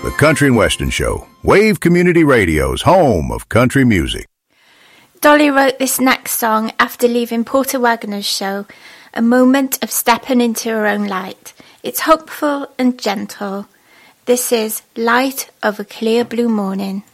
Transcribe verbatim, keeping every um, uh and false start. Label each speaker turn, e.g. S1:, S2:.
S1: The Country and Western Show, Wave Community Radio's home of country music.
S2: Dolly wrote this next song after leaving Porter Wagoner's show, a moment of stepping into her own light. It's hopeful and gentle. This is Light of a Clear Blue Morning.